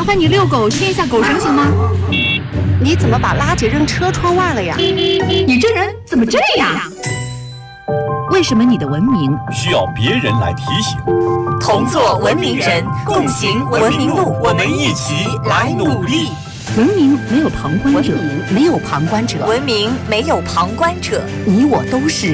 烦你遛狗牵一下狗绳行吗？ 你怎么把垃圾扔车窗外了呀？ 你这人怎么这样？为什么你的文明需要别人来提醒？ 同做文明人，共行文明路，我们一起来努力。 文明没有旁观者， 没有旁观者， 文明没有旁观者， 你我都是